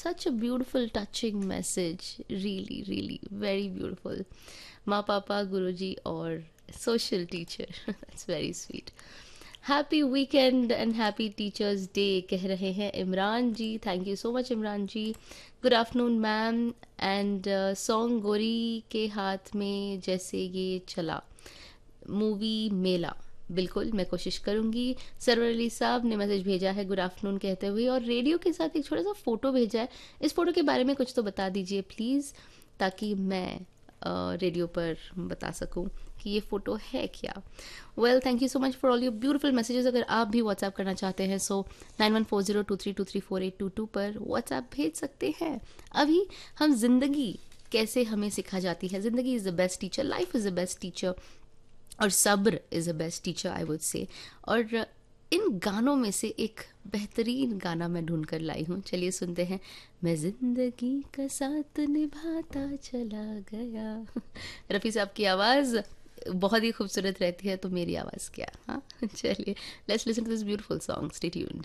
such a beautiful, touching message. Really, really, very beautiful. माँ पापा गुरुजी और social teacher. That's very sweet. Happy weekend and happy teachers day कह रहे हैं इमरान जी. Thank you so much Imran ji. Good afternoon ma'am. And song गोरी के हाथ में जैसे ये चला, मूवी मेला. बिल्कुल मैं कोशिश करूंगी. सरवर अली साहब ने मैसेज भेजा है गुड आफ्टरनून कहते हुए, और रेडियो के साथ एक छोटा सा फ़ोटो भेजा है. इस फ़ोटो के बारे में कुछ तो बता दीजिए प्लीज़, ताकि मैं रेडियो पर बता सकूं कि ये फ़ोटो है क्या. Well, thank you so much for all your beautiful messages. अगर आप भी व्हाट्सएप करना चाहते हैं सो 914023234822 पर व्हाट्सएप भेज सकते हैं. अभी हम जिंदगी कैसे हमें सिखा जाती है. ज़िंदगी is the best teacher, life is the best teacher, और सब्र is a best teacher I would say. और इन गानों में से एक बेहतरीन गाना मैं ढूंढ कर लाई हूँ. चलिए सुनते हैं. मैं जिंदगी का साथ निभाता चला गया. रफ़ी साहब की आवाज़ बहुत ही खूबसूरत रहती है, तो मेरी आवाज़ क्या. हाँ चलिए, let's listen to this beautiful song. Stay tuned.